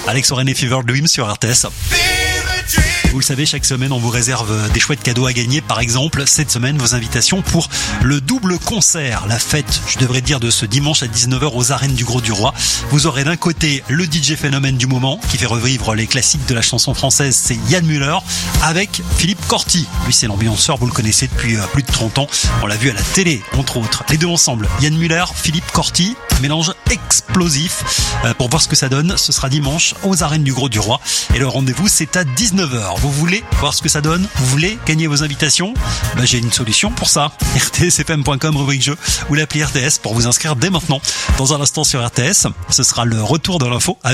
Alex Oren et Fever Dream sur RTS. Vous le savez, chaque semaine, on vous réserve des chouettes cadeaux à gagner. Par exemple, cette semaine, vos invitations pour le double concert, la fête, je devrais dire, de ce dimanche à 19h aux arènes du Gros du Roi. Vous aurez d'un côté le DJ phénomène du moment qui fait revivre les classiques de la chanson française, c'est Yann Müller, avec Philippe Corti. Lui, c'est l'ambianceur, vous le connaissez depuis plus de 30 ans. On l'a vu à la télé, entre autres. Les deux ensemble, Yann Müller, Philippe Corti, mélange explosif. Pour voir ce que ça donne, ce sera dimanche aux arènes du Gros du Roi. Et le rendez-vous, c'est à 19h. Vous voulez voir ce que ça donne? Vous voulez gagner vos invitations? J'ai une solution pour ça. rtsfm.com, rubrique jeu, ou l'appli RTS pour vous inscrire dès maintenant. Dans un instant sur RTS, ce sera le retour de l'info avec